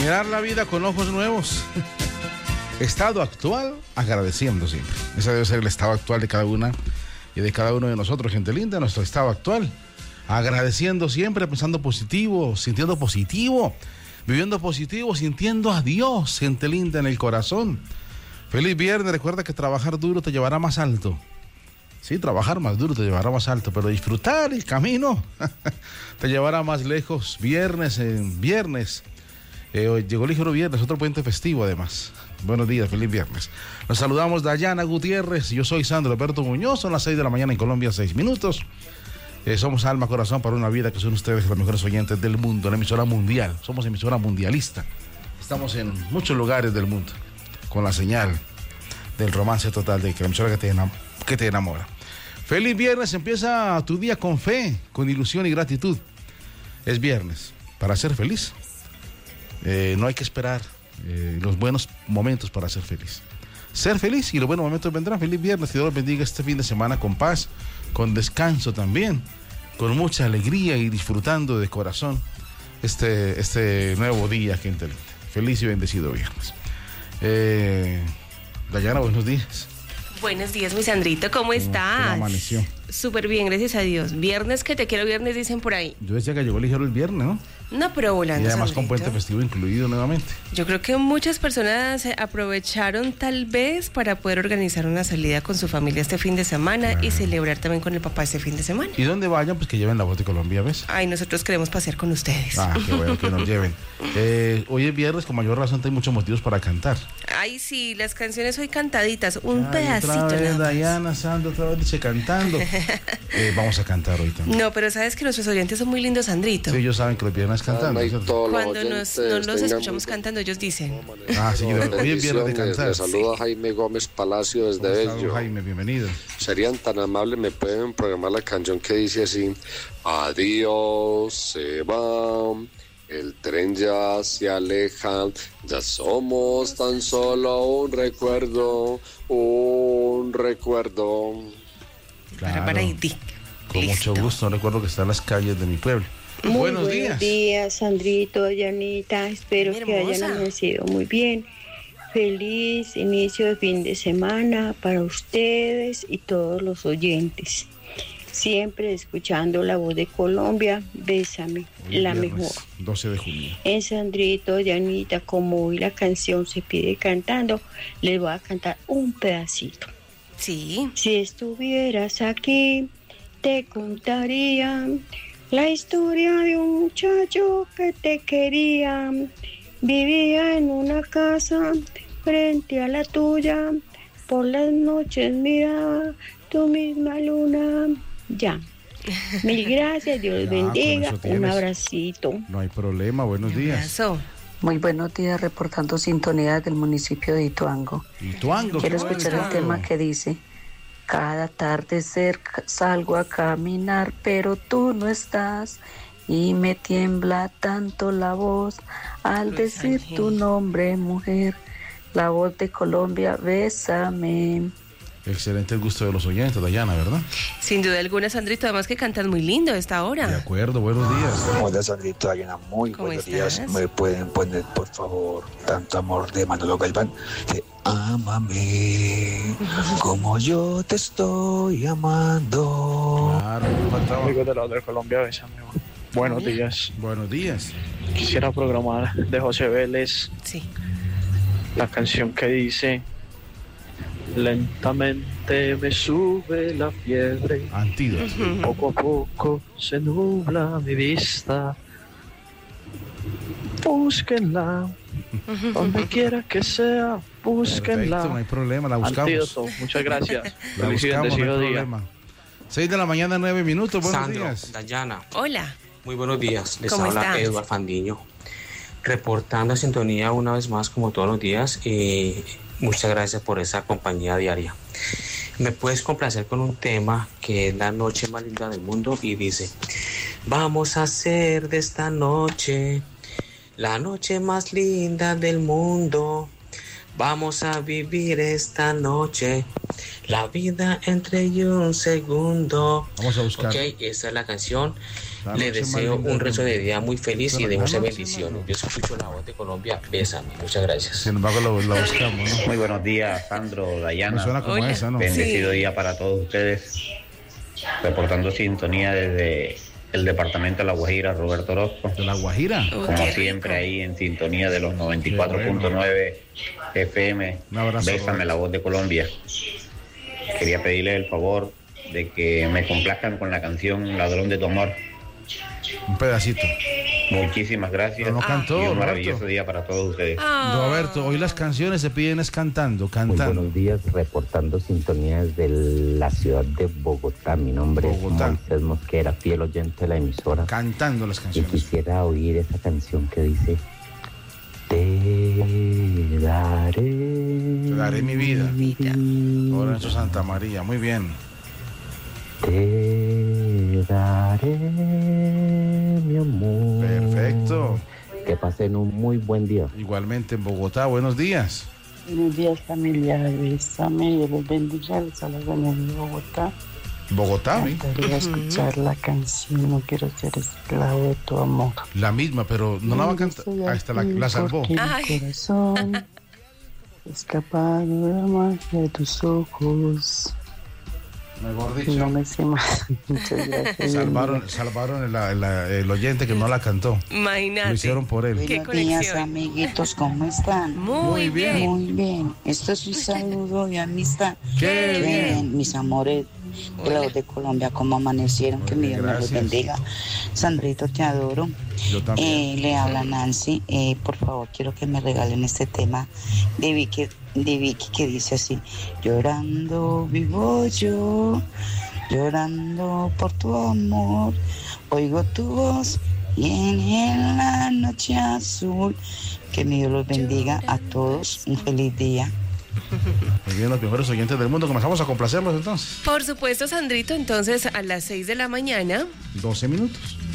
Mirar la vida con ojos nuevos. Estado actual, agradeciendo siempre. Ese debe ser el estado actual de cada una y de cada uno de nosotros, gente linda, nuestro estado actual. Agradeciendo siempre, pensando positivo, sintiendo positivo, viviendo positivo, sintiendo a Dios, gente linda, en el corazón. Feliz viernes, recuerda que trabajar duro te llevará más alto. Sí, trabajar más duro te llevará más alto, pero disfrutar el camino te llevará más lejos. Viernes en viernes. Llegó ligero viernes, otro puente festivo además. Buenos días, feliz viernes. Nos saludamos Dayana Gutiérrez, yo soy Sandro Alberto Muñoz, son las 6 de la mañana en Colombia, 6 minutos. Somos Alma Corazón para una vida, que son ustedes los mejores oyentes del mundo, la emisora mundial. Somos emisora mundialista. Estamos en muchos lugares del mundo, con la señal del romance total, de que la emisora que te enamora. Feliz viernes, empieza tu día con fe, con ilusión y gratitud. Es viernes, para ser feliz. No hay que esperar los buenos momentos para ser feliz. Ser feliz y los buenos momentos vendrán. Feliz viernes, que Dios los bendiga este fin de semana con paz, con descanso también, con mucha alegría y disfrutando de corazón este nuevo día, gente linda. Feliz y bendecido viernes. Dayana, buenos días. Buenos días, mi Sandrito, ¿cómo estás? ¿Cómo amaneció? Súper bien, gracias a Dios. Viernes que te quiero viernes, dicen por ahí. Yo decía que llegó ligero el viernes, ¿no? No, pero volando, y además Sandrito, con puente festivo incluido nuevamente. Yo creo que muchas personas aprovecharon tal vez para poder organizar una salida con su familia este fin de semana y celebrar también con el papá este fin de semana. Y donde vayan, pues que lleven la voz de Colombia, ¿ves? Ay, nosotros queremos pasear con ustedes. Ah, qué bueno que nos lleven. Hoy es viernes, con mayor razón hay muchos motivos para cantar. Ay, sí, las canciones hoy cantaditas, un pedacito. Otra vez, nada más. Dayana, Sandro, otra vez dice cantando. Vamos a cantar hoy también. No, pero sabes que nuestros oyentes son muy lindos, Sandrito. Sí, ellos saben que los viernes cantando. Cuando no los escuchamos cantando, ellos dicen. Ah, sí, hoy es viernes de cantar. Les saluda Jaime Gómez Palacio desde Bello. Jaime, bienvenido. Serían tan amables, me pueden programar la canción que dice así: adiós, se va, el tren ya se aleja, ya somos tan solo un recuerdo, un recuerdo. Claro, Para Haití. Con mucho gusto, no recuerdo que está en las calles de mi pueblo. Muy buenos días, Sandrito, Dayanita, espero que hayan amanecido muy bien. Feliz inicio de fin de semana para ustedes y todos los oyentes. Siempre escuchando la voz de Colombia, bésame, la mejor. 12 de junio. Sandrito, Dayanita, como hoy la canción se pide cantando, les voy a cantar un pedacito. Sí. Si estuvieras aquí, te contaría la historia de un muchacho que te quería. Vivía en una casa frente a la tuya. Por las noches miraba tu misma luna. Ya. Mil gracias, Dios bendiga. Un abracito. No hay problema, buenos días. Abrazo. Muy buenos días, reportando sintonía del municipio de Ituango. Quiero escuchar el tema que dice: cada atardecer salgo a caminar, pero tú no estás, y me tiembla tanto la voz al decir tu nombre, mujer. La voz de Colombia, bésame. Excelente el gusto de los oyentes, Dayana, ¿verdad? Sin duda alguna, Sandrito, además que cantas muy lindo a esta hora. De acuerdo, buenos días. Hola, Sandrito, Dayana, muy buenos días. ¿Me pueden poner, por favor, Tanto Amor de Manolo Galván? De ámame como yo te estoy amando. Claro, amigos de la otra Colombia, bésame. Buenos días. Buenos días. Quisiera programar de José Vélez la canción que dice: lentamente me sube la fiebre, Antídoto. Poco a poco se nubla mi vista. Búsquenla, donde quiera que sea, búsquenla. Perfecto, no hay problema, la buscamos. Antídoto, muchas gracias. La buscamos, no hay problema. 6 de la mañana, 9 minutos, buenos Sandro, días. Dayana. Hola. Muy buenos días, les ¿Cómo habla estás? Eduardo Fandiño, reportando sintonía una vez más como todos los días, y muchas gracias por esa compañía diaria. Me puedes complacer con un tema que es la noche más linda del mundo y dice: vamos a hacer de esta noche la noche más linda del mundo, vamos a vivir esta noche la vida entre y un segundo. Vamos a buscar. Ok, esa es la canción. Le deseo un resto de día muy feliz y de muchas bendiciones. Yo escucho La Voz de Colombia. Bésame. Muchas gracias. Sin embargo, lo buscamos, ¿no? Muy buenos días, Sandro, Dayana. Me suena como esa, ¿no? Bendecido día para todos ustedes. Reportando sintonía desde el departamento de La Guajira, Roberto Orozco. ¿De La Guajira? Como siempre, ahí en sintonía de los 94.9 FM. Un abrazo, Bésame, Roberto. La Voz de Colombia. Quería pedirle el favor de que me complazcan con la canción Ladrón de tu Amor. Un pedacito. Muchísimas gracias. Pero no cantó, y un Roberto. maravilloso día para todos ustedes. Roberto, hoy las canciones se piden es cantando. Muy buenos días, reportando sintonía desde la ciudad de Bogotá. Mi nombre es Moisés Mosquera, fiel oyente de la emisora. Cantando las canciones. Y quisiera oír esa canción que dice: Te daré mi vida. Lorenzo Santa María, muy bien. Te daré mi amor. Perfecto. Que pasen un muy buen día. Igualmente en Bogotá, buenos días. Buenos días, familia. Bésame, Dios los bendiga. Les habla Daniel de Bogotá. Bogotá, me gustaría escuchar la canción No quiero ser esclavo de tu amor. La misma, pero no la va a cantar. Ahí está, la salvó. Mi corazón escapado de la magia de tus ojos. Mejor dicho. No me sé más. Muchas gracias. Salvaron el oyente que no la cantó. Imagínate. Lo hicieron por él. Buenos días, amiguitos, ¿cómo están? Muy bien. Muy bien. Esto es un saludo de amistad. Qué bien. Mis amores de La Voz de Colombia, ¿cómo amanecieron? Que mi Dios me los bendiga. Sandrito, te adoro. Yo también. Le habla Nancy. Por favor, quiero que me regalen este tema de Vicky que dice así: llorando vivo yo, llorando por tu amor, oigo tu voz y en la noche azul. Que mi Dios los bendiga a todos, un feliz día. Muy bien, los mejores oyentes del mundo. Comenzamos a complacerlos entonces. Por supuesto, Sandrito, entonces a las 6 de la mañana. 12 minutos.